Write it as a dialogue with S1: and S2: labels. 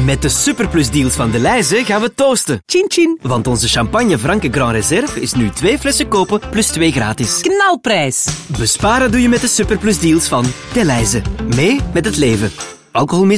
S1: Met de superplusdeals van Delhaize gaan we toosten.
S2: Chin chin.
S1: Want onze champagne Franke Grand Reserve is nu 2 flessen kopen plus 2 gratis.
S2: Knalprijs.
S1: Besparen doe je met de superplusdeals van Delhaize. Mee met het leven. Alcohol